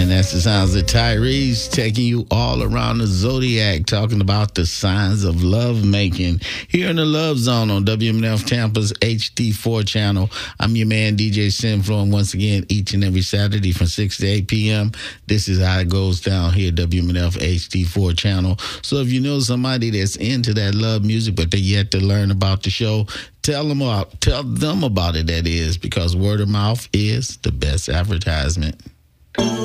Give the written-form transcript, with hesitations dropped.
And that's the sounds of Tyrese taking you all around the Zodiac, talking about the signs of love making here in the Love Zone on WMNF Tampa's HD4 channel. I'm your man, DJ Sinflow, and once again, each and every Saturday from 6 to 8 p.m., this is how it goes down here at WMNF HD4 channel. So if you know somebody that's into that love music, but they're yet to learn about the show, tell them about it, that is, because word of mouth is the best advertisement.